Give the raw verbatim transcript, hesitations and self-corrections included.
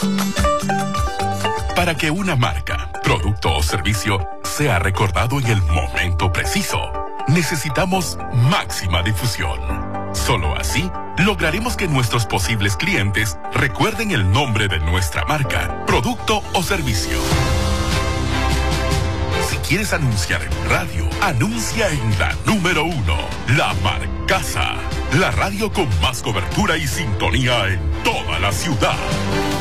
Para que una marca, producto o servicio sea recordado en el momento preciso, necesitamos máxima difusión. Solo así lograremos que nuestros posibles clientes recuerden el nombre de nuestra marca, producto o servicio. Si quieres anunciar en radio, anuncia en la número uno, La Marcaza, la radio con más cobertura y sintonía en toda la ciudad.